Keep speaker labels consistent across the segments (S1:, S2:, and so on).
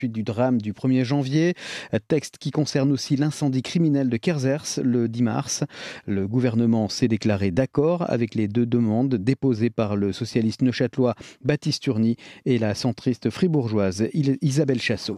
S1: suite du drame du 1er janvier. Texte qui concerne aussi l'incendie criminel de Kerzers le 10 mars. Le gouvernement s'est déclaré d'accord avec les deux demandes déposées par le socialiste neuchâtelois Baptiste Urny et la centriste fribourgeoise Isabelle Chassot.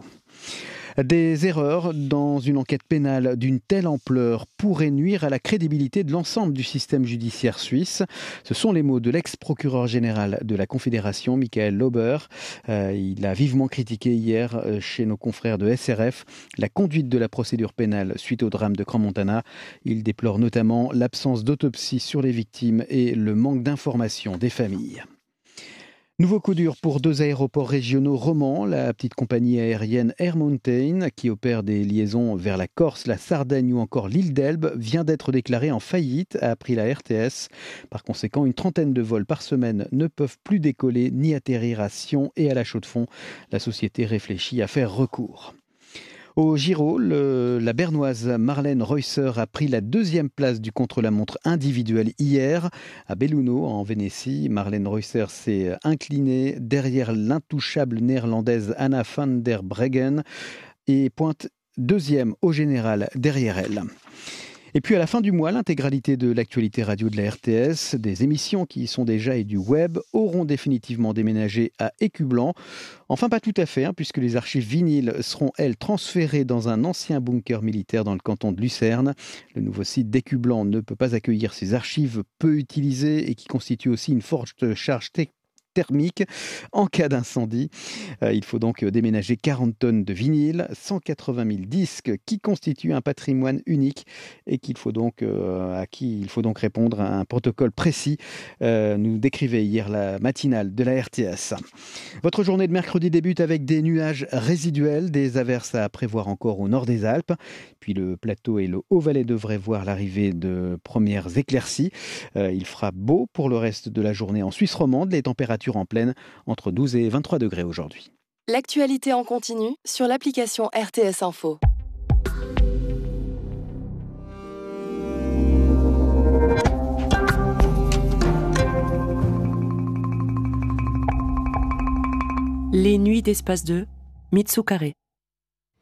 S1: Des erreurs dans une enquête pénale d'une telle ampleur pourraient nuire à la crédibilité de l'ensemble du système judiciaire suisse. Ce sont les mots de l'ex-procureur général de la Confédération, Michael Lauber. Il a vivement critiqué hier chez nos confrères de SRF la conduite de la procédure pénale suite au drame de Crans-Montana. Il déplore notamment l'absence d'autopsie sur les victimes et le manque d'information des familles. Nouveau coup dur pour deux aéroports régionaux romans. La petite compagnie aérienne Air Mountain, qui opère des liaisons vers la Corse, la Sardaigne ou encore l'île d'Elbe, vient d'être déclarée en faillite, a appris la RTS. Par conséquent, une 30aine de vols par semaine ne peuvent plus décoller ni atterrir à Sion et à la Chaux-de-Fonds. La société réfléchit à faire recours. Au Giro, la Bernoise Marlène Reusser a pris la 2e place du contre-la-montre individuel hier. À Belluno, en Vénétie, Marlène Reusser s'est inclinée derrière l'intouchable néerlandaise Anna van der Breggen et pointe 2e au général derrière elle. Et puis à la fin du mois, l'intégralité de l'actualité radio de la RTS, des émissions qui y sont déjà et du web, auront définitivement déménagé à Écublanc. Enfin, pas tout à fait, puisque les archives vinyles seront, elles, transférées dans un ancien bunker militaire dans le canton de Lucerne. Le nouveau site d'Écublanc ne peut pas accueillir ces archives peu utilisées et qui constituent aussi une forte charge thermique en cas d'incendie. Il faut donc déménager 40 tonnes de vinyle, 180 000 disques qui constituent un patrimoine unique et à qui il faut donc répondre à un protocole précis, nous décrivait hier la matinale de la RTS. Votre journée de mercredi débute avec des nuages résiduels, des averses à prévoir encore au nord des Alpes, puis le plateau et le Haut-Valais devraient voir l'arrivée de premières éclaircies. Il fera beau pour le reste de la journée en Suisse romande, les températures en pleine entre 12 et 23 degrés aujourd'hui.
S2: L'actualité en continu sur l'application RTS Info. Les nuits d'Espace 2, Mitsu Carré.